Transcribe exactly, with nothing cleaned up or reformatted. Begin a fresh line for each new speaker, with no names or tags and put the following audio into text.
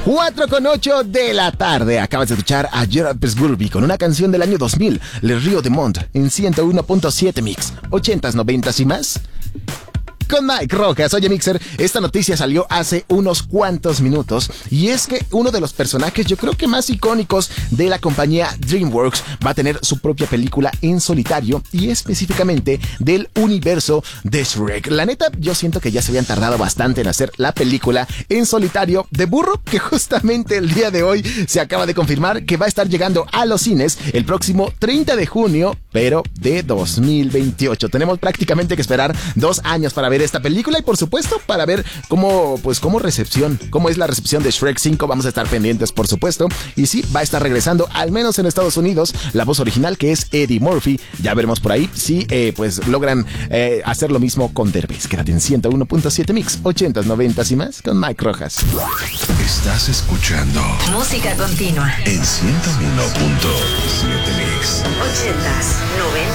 cuatro con ocho de la tarde. Acabas de escuchar a Gerard Pirsgurby con una canción del año dos mil, Le Rio de Mont, en ciento uno punto siete Mix. ochentas, noventas y más. Con Mike Rojas. Oye, Mixer, esta noticia salió hace unos cuantos minutos y es que uno de los personajes, yo creo que más icónicos de la compañía DreamWorks, va a tener su propia película en solitario y específicamente del universo de Shrek. La neta, yo siento que ya se habían tardado bastante en hacer la película en solitario de Burro, que justamente el día de hoy se acaba de confirmar que va a estar llegando a los cines el próximo treinta de junio, pero de dos mil veintiocho. Tenemos prácticamente que esperar dos años para ver esta película y por supuesto para ver cómo, pues cómo recepción, cómo es la recepción de Shrek cinco. Vamos a estar pendientes, por supuesto, y sí, va a estar regresando, al menos en Estados Unidos, la voz original, que es Eddie Murphy. Ya veremos por ahí si eh, pues logran eh, hacer lo mismo con Derbez. Quédate en ciento uno punto siete Mix, ochentas, noventas y más con Mike Rojas.
Estás escuchando
música continua
en ciento uno punto siete Mix.
ochentas, noventas